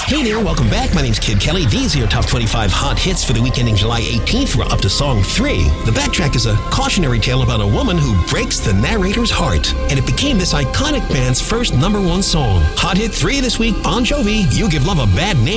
Hey there, welcome back. My name's Kid Kelly. These are your top 25 hot hits for the week ending July 18th. We're up to song 3. The backtrack is a cautionary tale about a woman who breaks the narrator's heart, and it became this iconic band's first #1 song. Hot hit 3 this week, Bon Jovi, You Give Love a Bad Name.